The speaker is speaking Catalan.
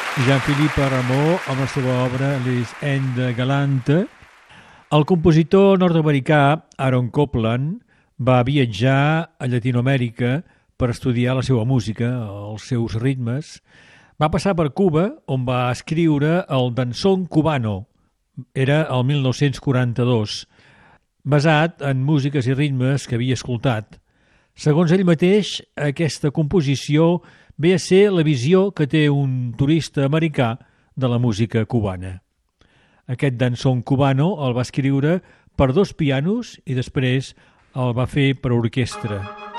Jean-Philippe Rameau amb la seva obra Les Indes Galantes. El compositor nord-americà Aaron Copland va viatjar a Llatinoamèrica per estudiar la seva música, els seus ritmes. Va passar per Cuba, on va escriure el Danzón Cubano. Era el 1942, basat en músiques i ritmes que havia escoltat. Segons ell mateix, aquesta composició ve a ser la visió que té un turista americà de la música cubana. Aquest danzón cubano el va escriure per 2 pianos i després el va fer per orquestra.